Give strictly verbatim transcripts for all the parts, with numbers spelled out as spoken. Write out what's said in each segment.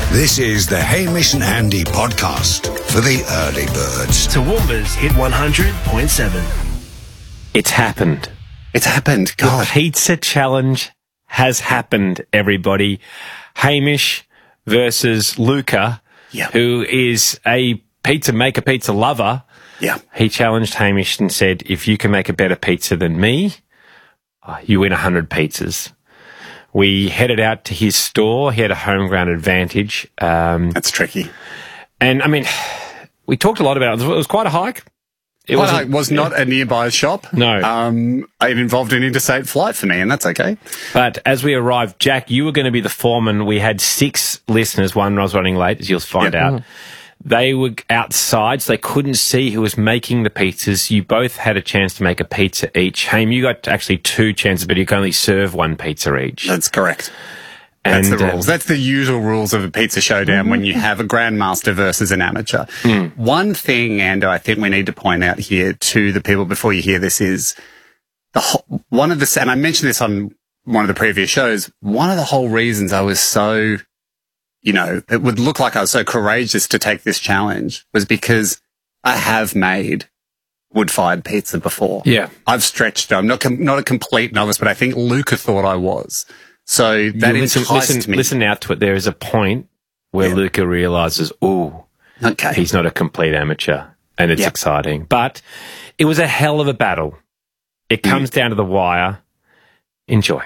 This is the Hamish and Andy podcast for the early birds. Toowoomba's Hit one hundred point seven. It's happened. It's happened. God. The pizza challenge has happened, everybody. Hamish versus Luca, Yeah. who is a pizza maker, pizza lover. Yeah. He challenged Hamish and said, if you can make a better pizza than me, you win one hundred pizzas. We headed out to his store. He had a home ground advantage. Um, That's tricky. and, I mean, we talked a lot about it. It was quite a hike. It Well, wasn't- it was not a nearby shop. No. Um, it involved an interstate flight for me, and that's okay. But as we arrived, Jack, you were going to be the foreman. We had six listeners. One was running late, as you'll find Yep. out. They were outside, so they couldn't see who was making the pizzas. You both had a chance to make a pizza each. Haim, you got actually two chances, but you can only serve one pizza each. That's correct. That's And, the uh, rules. That's the usual rules of a pizza showdown when you have a grandmaster versus an amateur. Mm. One thing, and I think we need to point out here to the people before you hear this is the whole, one of the, and I mentioned this on one of the previous shows, one of the whole reasons I was so, you know, it would look like I was so courageous to take this challenge was because I have made wood-fired pizza before. Yeah. I've stretched it. I'm not, com- not a complete novice, but I think Luca thought I was. So that You listen, enticed listen, me. listen now to it. There is a point where Yeah. Luca realises, ooh, Okay. he's not a complete amateur, and it's Yep. exciting. But it was a hell of a battle. It comes down to the wire. Enjoy.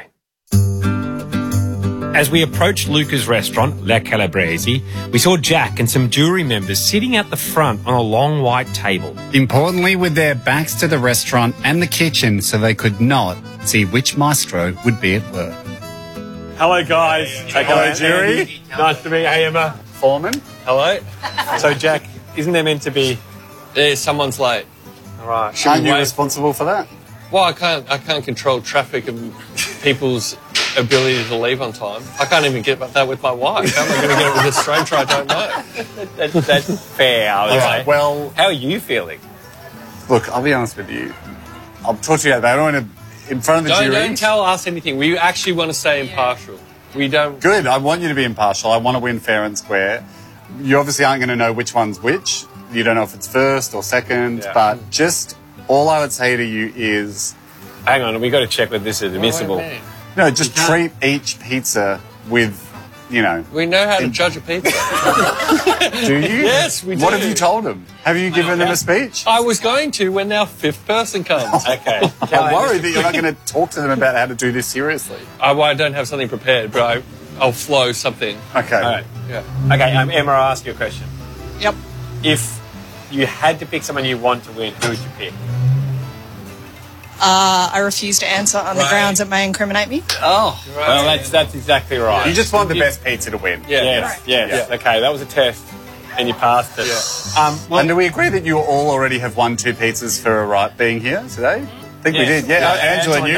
As we approached Luca's restaurant, La Calabrese, we saw Jack and some jury members sitting at the front on a long white table. Importantly, with their backs to the restaurant and the kitchen so they could not see which maestro would be at work. Hello, guys. Hello, jury. Nice to meet you. Hey, Emma. Foreman? Hello. So, Jack, isn't there meant to be... Yeah, someone's late. All right. Should Aren't we you wait? responsible for that? Well, I can't. I can't control traffic and people's ability to leave on time. I can't even get that with my wife. How am I going to get it with a stranger I don't know? That, that's fair, I would All say. right, well, How are you feeling? look, I'll be honest with you. I'll talk to you about that. I don't want to, in front of the Don't, jury. don't tell us anything. We actually want to stay impartial. We don't. Good. I want you to be impartial. I want to win fair and square. You obviously aren't going to know which one's which. You don't know if it's first or second, Yeah. but just all I would say to you is, Hang on, we've got to check whether this is admissible. What do you mean? no, just treat each pizza with, you know, We know how to judge a pizza. do you? Yes, we What do. have you told them? Have you given them a speech? I was going to when our fifth person comes. Okay. I'm worried that you're not going to talk to them about how to do this seriously. I, well, I don't have something prepared, but I, I'll flow something. Okay. All right. Yeah. Okay, um, Emma, I'll ask you a question. Yep. If you had to pick someone you want to win, who would you pick? Uh, I refuse to answer on the Right. grounds it may incriminate me. Oh. Right. Well, that's that's exactly right. You just want the best pizza to win. Yeah. Yes, yes. Yeah. Okay, that was a test, and you passed it. Yeah. Um, well, And do we agree that you all already have won two pizzas for a right being here today? I think we Yes. did. Yeah, Yeah, Angela and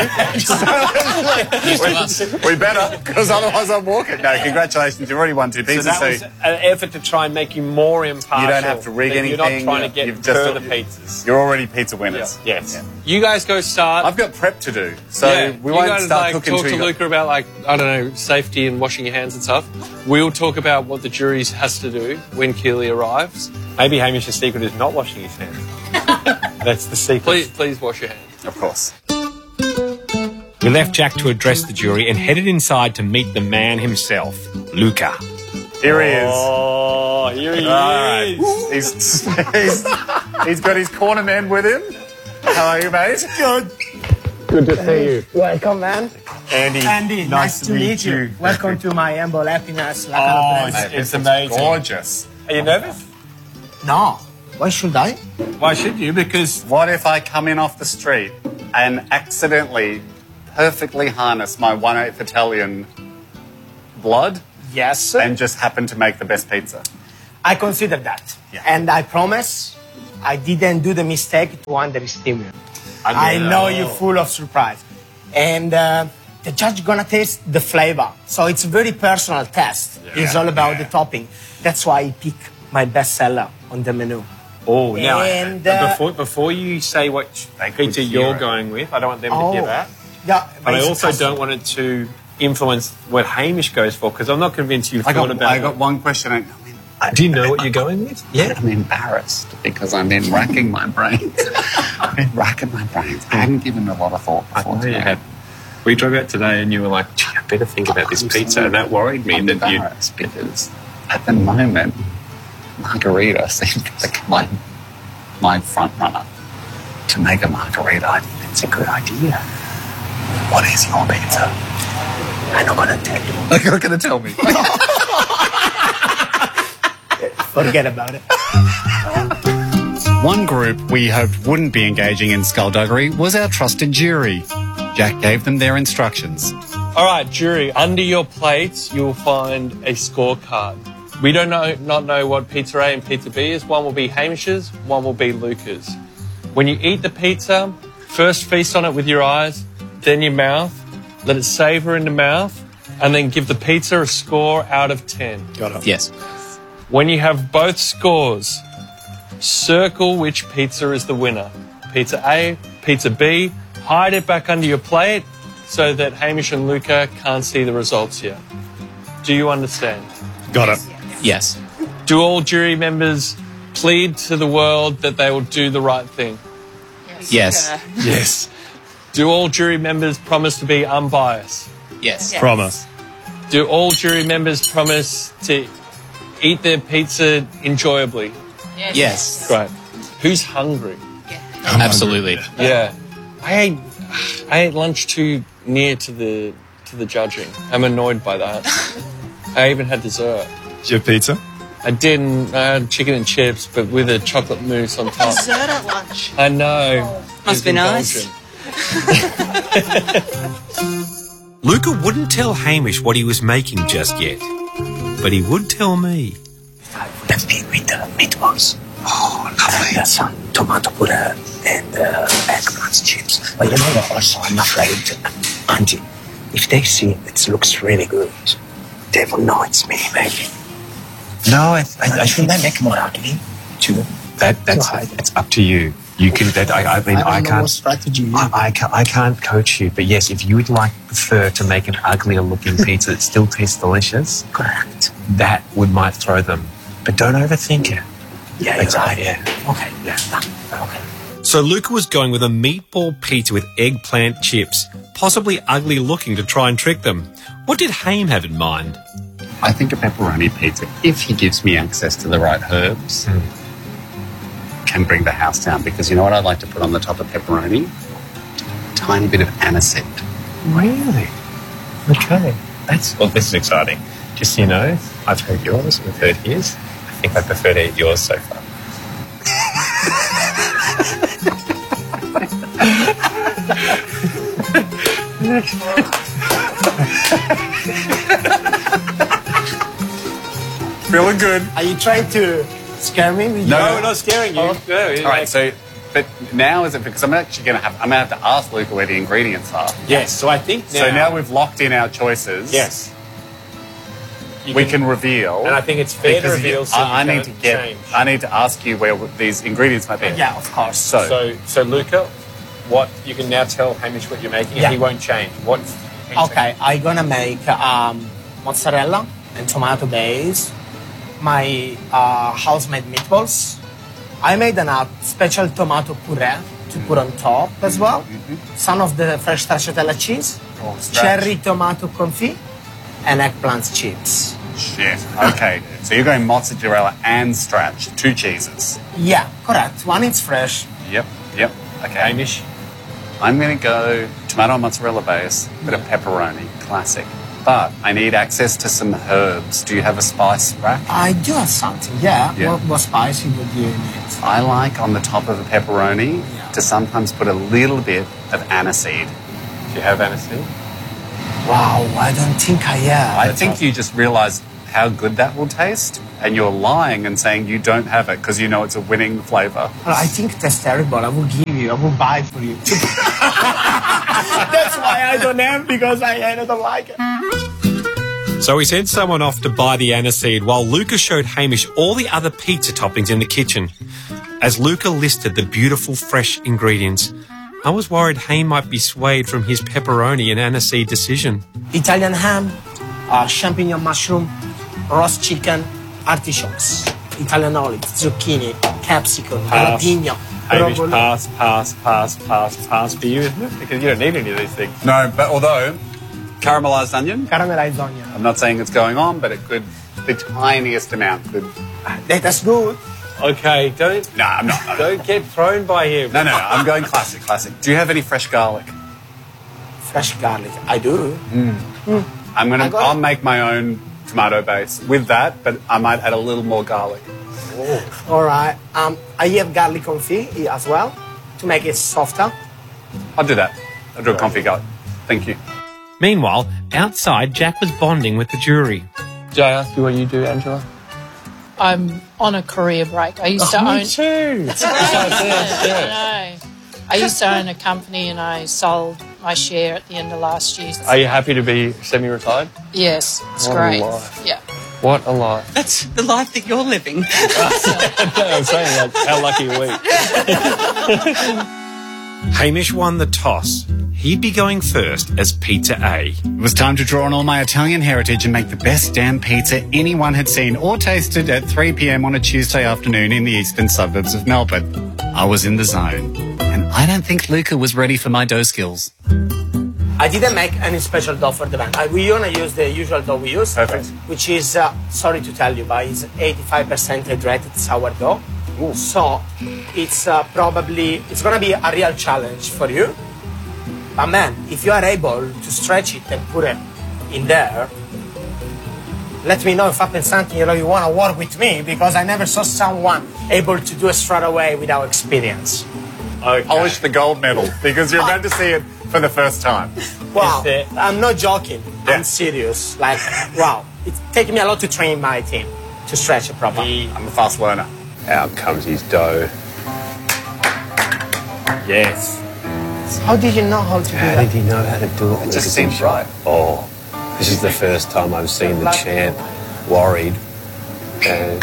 you. we, we better, because otherwise I'm walking. No, congratulations. You've already won two so pizzas. that So, was an effort to try and make you more impartial. you don't have to rig That anything. You're not trying to get You've just- further pizzas. you're already pizza winners. Yes. You guys go start. I've got prep to do, so Yeah, we you won't guys, start like, cooking talk till to you Luca about, like, I don't know, safety and washing your hands and stuff. We'll talk about what the jury has to do when Keely arrives. Maybe Hamish's secret is not washing his hands. That's the secret. Please, please wash your hands. Of course. We left Jack to address the jury and headed inside to meet the man himself, Luca. Here he is. Oh, here he All right. He's, he's, he's got his corner man with him. How are you, mate? Good. Good to see you. Welcome, man. Andy, Andy, nice, to meet you. Welcome to my humble happiness. La Oh, Calabrese. it's, it's amazing. Gorgeous. Are you nervous? No, why should I? Why should you? Because What if I come in off the street and accidentally perfectly harness my one eighth Italian blood Yes, sir. and just happen to make the best pizza? I consider that. Yeah. And I promise I didn't do the mistake to underestimate you. I know you're full of surprise. And uh, the judge gonna taste the flavor. So it's a very personal test. It's all about the topping. That's why I pick my best seller on the menu. Oh, now, And, uh, uh, before, before you say what They could pizza hear you're it. going with, I don't want them Oh, to hear that. yeah, But I it's also custom. don't want it to influence what Hamish goes for? Because I'm not convinced you've I thought got, about I it. got one question. I, I mean, I, Do you know what you're going with? Yeah. I'm embarrassed because I'm in racking my brains. I've been racking my brains. I hadn't given a lot of thought I before know you today. had. We drove out today and you were like, gee, I better think about this I'm pizza. so- And that worried me I'm that you. embarrassed because at the moment, margarita seems like my, my front runner to make a margarita. I think it's a good idea. What is your pizza? I'm not going to tell you. You're not going to tell me. Forget about it. One group we hoped wouldn't be engaging in skullduggery was our trusted jury. Jack gave them their instructions. All right, jury. Under your plates, you'll find a scorecard. We don't know, not know what pizza A and pizza B is. One will be Hamish's, one will be Luca's. When you eat the pizza, first feast on it with your eyes, then your mouth. Let it savour in the mouth, and then give the pizza a score out of ten. Got it. Yes. When you have both scores, circle which pizza is the winner. Pizza A, pizza B. Hide it back under your plate so that Hamish and Luca can't see the results yet. Do you understand? Got it. Yes. Do all jury members plead to the world that they will do the right thing? Yes. Yes. Do all jury members promise to be unbiased? Yes. Yes. Promise. Do all jury members promise to eat their pizza enjoyably? Yes. Right. Who's hungry? Absolutely. Yeah. I ate I ate lunch too near to the to the judging. I'm annoyed by that. I even had dessert. Your pizza? I didn't. I had chicken and chips, but with a chocolate mousse on top. Dessert at lunch. I know. Must be nice. Luca wouldn't tell Hamish what he was making just yet, but he would tell me. That's been with the meatballs. Oh, lovely. And some tomato puree and uh, eggplant chips. But you know what? Also, I'm afraid, Angie, if they see it looks really good, they will know it's me making. No, I, I, I Should I make more ugly too? that that's hide it's up to you. You can. That I, I mean, I, don't know what can't. strategy you I, I can't. I can't coach you. But yes, if you would like prefer to make an uglier looking pizza that still tastes delicious, correct. that would might throw them. But don't overthink it. Yeah, you're right. Yeah. Okay, yeah, done. Okay. So Luca was going with a meatball pizza with eggplant chips, possibly ugly looking to try and trick them. What did Haim have in mind? I think a pepperoni pizza, if he gives me access to the right herbs, Mm. can bring the house down. Because you know what I'd like to put on the top of pepperoni? Tiny bit of aniseed. Really? Okay. That's well. This is exciting. Just so you know, I've heard yours. We've heard his. I think I prefer to eat yours so far. Feeling good. Are you trying to scare me? With No, your- we're not scaring you. Oh. No, All right, so, but now is it because I'm actually going to have, I'm going to have to ask Luca where the ingredients are. yes. So I think now, So now we've locked in our choices. yes, You We can reveal. and I think it's fair to because reveal. you- So I, I you need to can't get. change. I need to ask you where these ingredients might be. Yeah, of course. So, So, so Luca, what you can now tell Hamish what you're making, Yeah. and he won't change. What? Okay, I'm gonna make um, mozzarella and tomato base, my uh, house-made meatballs. I made a uh, special tomato puree to put on top as well. Some of the fresh stracciatella cheese, Oh, stretch. cherry tomato confit, and eggplant chips. shit. Okay. So you're going mozzarella and stretch, two cheeses. Yeah, correct. One is fresh. Yep. Yep. Okay. Hamish? I'm going to go tomato and mozzarella base, bit of pepperoni, classic. But I need access to some herbs. Do you have a spice rack? I do have something, yeah. Yeah. What, what spicy would you need? I like on the top of a pepperoni Yeah. to sometimes put a little bit of aniseed. Do you have aniseed? Wow, I don't think I have. I think you just realised how good that will taste, and you're lying and saying you don't have it because you know it's a winning flavour. Well, I think that's terrible. I will give you. I will buy for you. That's why I don't have, because I, I don't like it. So he sent someone off to buy the aniseed while Luca showed Hamish all the other pizza toppings in the kitchen. As Luca listed the beautiful fresh ingredients, I was worried Haim might be swayed from his pepperoni and aniseed decision. Italian ham, uh, champignon mushroom, roast chicken, artichokes, Italian olives, zucchini, capsicum, Pass. jalapeno, Hamish, broccoli. pass, pass, pass, pass, pass for you, isn't it? Because you don't need any of these things. No, but although caramelized onion, Caramelized onion. I'm not saying it's going on, but it could, the tiniest amount could. That- That's good. Okay, don't No, I'm not. No, don't get thrown by him. no, no, no, I'm going classic, classic. Do you have any fresh garlic? Fresh garlic. I do. I'm gonna. I got I'll it. make my own tomato base with that, but I might add a little more garlic. All right. Um, I have garlic confit as well to make it softer. I'll do that. I'll do a confit garlic. Thank you. Meanwhile, outside, Jack was bonding with the jury. Did I ask you what you do, Angela? I'm on a career break. I used to Me own. too. I know. I used to own a company and I sold my share at the end of last year. Are you happy to be semi-retired? Yes, it's What a great. life. Yeah. What a life. That's the life that you're living. I'm saying, like, how lucky are we? Hamish won the toss. He'd be going first as Pizza A. It was time to draw on all my Italian heritage and make the best damn pizza anyone had seen or tasted at three p.m. on a Tuesday afternoon in the eastern suburbs of Melbourne. I was in the zone, and I don't think Luca was ready for my dough skills. I didn't make any special dough for the band. I, we only use the usual dough we use, Perfect. which is, uh, sorry to tell you, but it's eighty-five percent hydrated sourdough. So it's uh, probably, it's going to be a real challenge for you. But man, if you are able to stretch it and put it in there, let me know if happens something, you know, you want to work with me, because I never saw someone able to do it straight away without experience. Okay. Polish the gold medal because you're about to see it for the first time. Wow, Is there- I'm not joking. Yeah. I'm serious. Like, wow, it's taken me a lot to train my team to stretch it properly. I'm a fast learner. Out comes his dough. Yes. How did you know how to do How that? did he know how to do it? It just Lucas? seems right. Oh, this is the first time I've seen the champ worried. And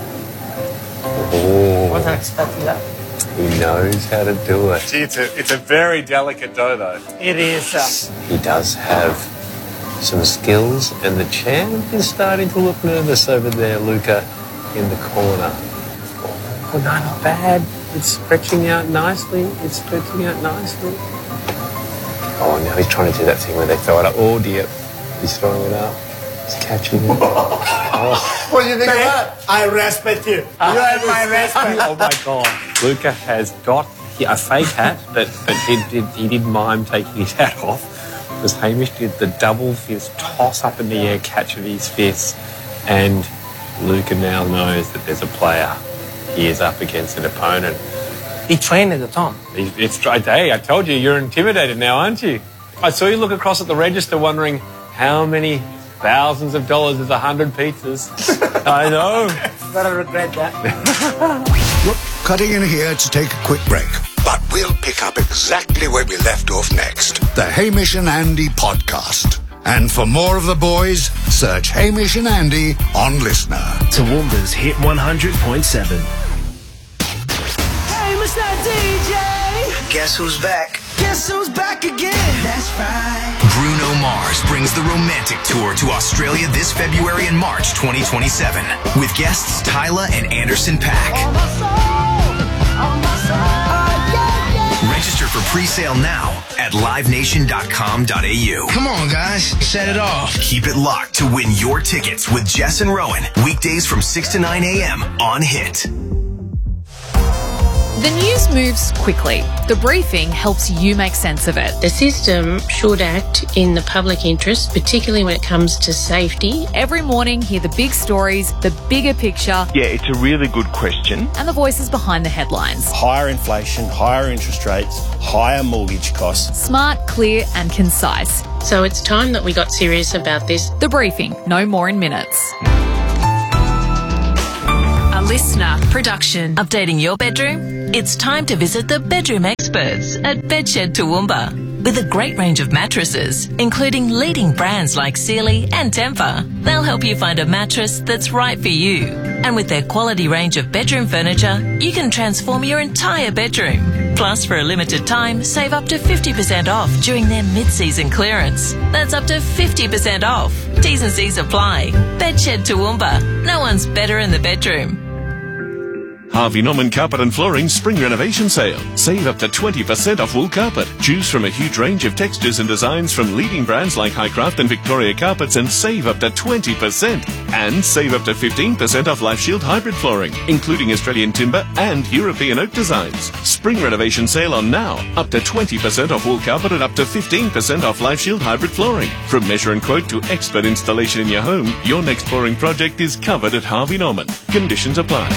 oh, Wasn't expecting that. he knows how to do it. Gee, it's a, it's a very delicate dough, though. It is. Uh, He does have some skills, and the champ is starting to look nervous over there, Luca, in the corner. Oh, no, not bad. It's stretching out nicely. It's stretching out nicely. Oh, now he's trying to do that thing where they throw it up. Oh, dear. He's throwing it up. He's catching it. Oh, What do you think of that? I respect you. You have my respect. Oh my God. Luca has got a fake hat, but, but he, did, he did mime taking his hat off because Hamish did the double fist toss up in the air catch of his fist, and Luca now knows that there's a player. He is up against an opponent. He trained at the Tom. He- It's hey, I told you, you're intimidated now, aren't you? I saw you look across at the register wondering how many thousands of dollars is a hundred pizzas. I know. Gotta regret that. Look, cutting in here to take a quick break. But we'll pick up exactly where we left off next. The Hamish and Andy podcast. And for more of the boys, search Hamish and Andy on Listener. Toowoomba's Hit one hundred point seven. Hey, Mister D J! Guess who's back? Guess who's back again? That's right. Bruno Mars brings the Romantic Tour to Australia this February and March twenty twenty-seven with guests Tyla and Anderson .Paak. On my soul, on my soul. Oh, yeah, yeah. Register for pre-sale now at live nation dot com dot a u. Come on, guys. Set it off. Keep it locked to win your tickets with Jess and Rowan, weekdays from six to nine a.m. on Hit. The news moves quickly. The briefing helps you make sense of it. The system should act in the public interest, particularly when it comes to safety. Every morning, hear the big stories, the bigger picture. Yeah, it's a really good question. And the voices behind the headlines. Higher inflation, higher interest rates, higher mortgage costs. Smart, clear and concise. So it's time that we got serious about this. The briefing, no more in minutes. A Listener production. Updating your bedroom? It's time to visit the bedroom experts at Bedshed Toowoomba. With a great range of mattresses, including leading brands like Sealy and Tempur, they'll help you find a mattress that's right for you. And with their quality range of bedroom furniture, you can transform your entire bedroom. Plus, for a limited time, save up to fifty percent off during their mid-season clearance. That's up to fifty percent off. T's and C's apply. Bedshed Toowoomba. No one's better in the bedroom. Harvey Norman Carpet and Flooring Spring Renovation Sale. Save up to twenty percent off wool carpet. Choose from a huge range of textures and designs from leading brands like Highcraft and Victoria Carpets and save up to twenty percent. And save up to fifteen percent off LifeShield hybrid flooring, including Australian timber and European oak designs. Spring Renovation Sale on now. Up to twenty percent off wool carpet and up to fifteen percent off LifeShield hybrid flooring. From measure and quote to expert installation in your home, your next flooring project is covered at Harvey Norman. Conditions apply.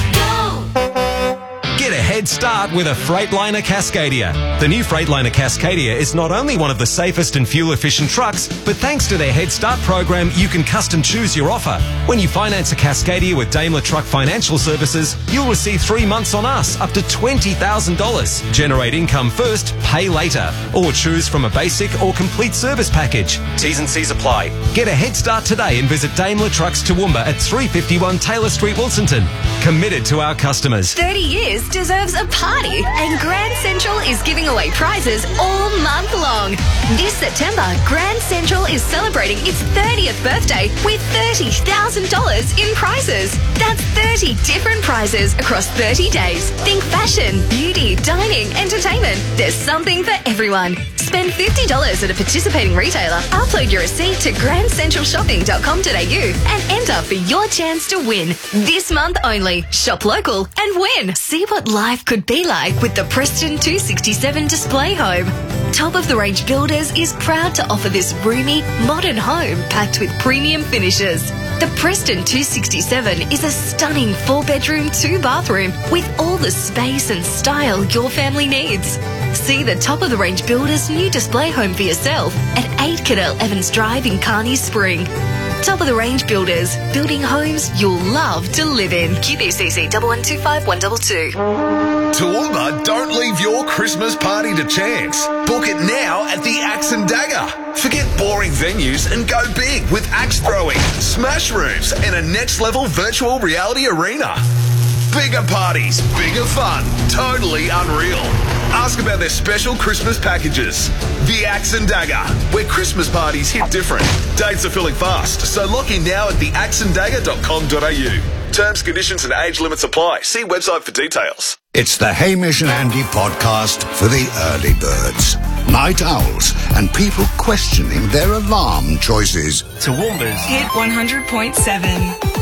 Get a head start with a Freightliner Cascadia. The new Freightliner Cascadia is not only one of the safest and fuel-efficient trucks, but thanks to their Head Start program, you can custom choose your offer. When you finance a Cascadia with Daimler Truck Financial Services, you'll receive three months on us, up to twenty thousand dollars. Generate income first, pay later. Or choose from a basic or complete service package. T's and C's apply. Get a head start today and visit Daimler Trucks Toowoomba at three fifty-one Taylor Street, Wilsonton. Committed to our customers. thirty years deserves a party, and Grand Central is giving away prizes all month long. This September, Grand Central is celebrating its thirtieth birthday with thirty thousand dollars in prizes. That's thirty different prizes across thirty days. Think fashion, beauty, dining, entertainment. There's something for everyone. Spend fifty dollars at a participating retailer, upload your receipt to grand central shopping dot com dot a u and enter for your chance to win. This month only. Shop local and win. See what life could be like with the Preston two sixty-seven display home. Top of the Range Builders is proud to offer this roomy, modern home packed with premium finishes. The Preston two sixty-seven is a stunning four-bedroom, two-bathroom with all the space and style your family needs. See the Top of the Range Builders new display home for yourself at eight Cadell Evans Drive in Kearney Spring. Top of the Range Builders, building homes you'll love to live in. Q B C C one one two five one two two. Toowoomba, don't leave your Christmas party to chance. Book it now at the Axe and Dagger. Forget boring venues and go big with axe throwing, smash rooms, and a next-level virtual reality arena. Bigger parties, bigger fun, totally unreal. Ask about their special Christmas packages. The Axe and Dagger, where Christmas parties hit different. Dates are filling fast, so lock in now at the axe and dagger dot com dot a u. Terms, conditions and age limits apply. See website for details. It's the Hamish and Andy podcast for the early birds, night owls, and people questioning their alarm choices. Toowoomba's Hit one hundred point seven.